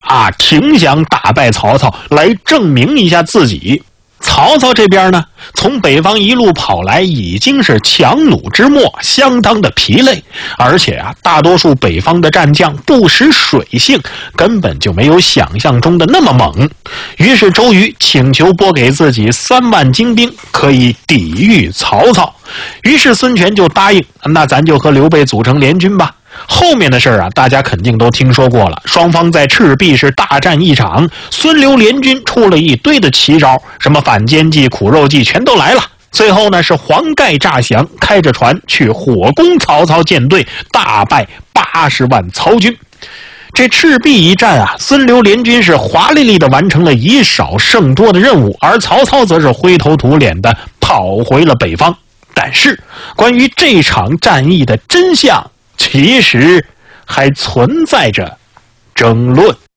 挺想打败曹操，来证明一下自己。曹操这边呢，从北方一路跑来，已经是强弩之末，相当的疲累，而且大多数北方的战将不识水性，根本就没有想象中的那么猛。于是周瑜请求拨给自己3万精兵，可以抵御曹操。于是孙权就答应，那咱就和刘备组成联军吧。后面的事儿大家肯定都听说过了。双方在赤壁是大战一场，孙刘联军出了一堆的奇招，什么反间计、苦肉计全都来了。最后呢，是黄盖诈降，开着船去火攻曹操舰队，大败80万曹军。这赤壁一战孙刘联军是华丽丽的完成了以少胜多的任务，而曹操则是灰头土脸的跑回了北方。但是关于这场战役的真相，其实还存在着争论。